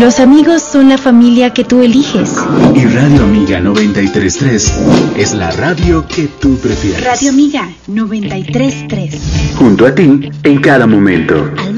Los amigos son la familia que tú eliges. Y Radio Amiga 93.3 es la radio que tú prefieres. Radio Amiga 93.3. Junto a ti en cada momento.